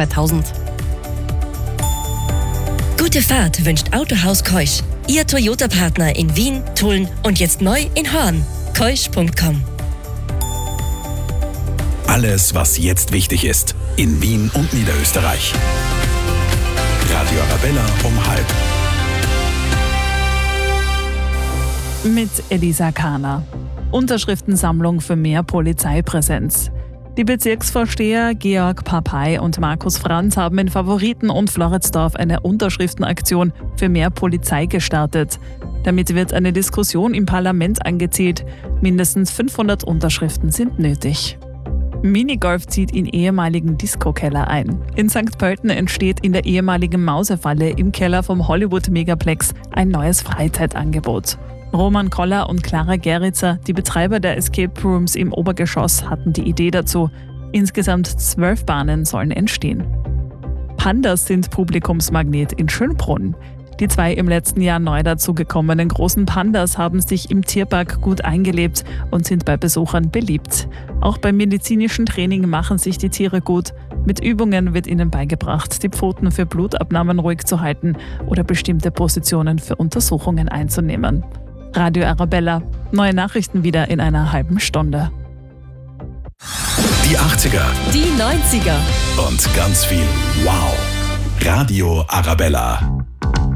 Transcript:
2000. Gute Fahrt wünscht Autohaus Keusch. Ihr Toyota-Partner in Wien, Tulln und jetzt neu in Horn. Keusch.com. Alles, was jetzt wichtig ist. In Wien und Niederösterreich. Radio Arabella um 12:30. Mit Elisa Kahner. Unterschriftensammlung für mehr Polizeipräsenz. Die Bezirksvorsteher Georg Papay und Markus Franz haben in Favoriten und Floridsdorf eine Unterschriftenaktion für mehr Polizei gestartet. Damit wird eine Diskussion im Parlament angezielt. Mindestens 500 Unterschriften sind nötig. Minigolf zieht in ehemaligen Disco-Keller ein. In St. Pölten entsteht in der ehemaligen Mausefalle im Keller vom Hollywood Megaplex ein neues Freizeitangebot. Roman Koller und Clara Geritzer, die Betreiber der Escape Rooms im Obergeschoss, hatten die Idee dazu. Insgesamt 12 Bahnen sollen entstehen. Pandas sind Publikumsmagnet in Schönbrunn. Die 2 im letzten Jahr neu dazugekommenen großen Pandas haben sich im Tierpark gut eingelebt und sind bei Besuchern beliebt. Auch beim medizinischen Training machen sich die Tiere gut. Mit Übungen wird ihnen beigebracht, die Pfoten für Blutabnahmen ruhig zu halten oder bestimmte Positionen für Untersuchungen einzunehmen. Radio Arabella. Neue Nachrichten wieder in einer halben Stunde. Die 80er. Die 90er. Und ganz viel Wow. Radio Arabella.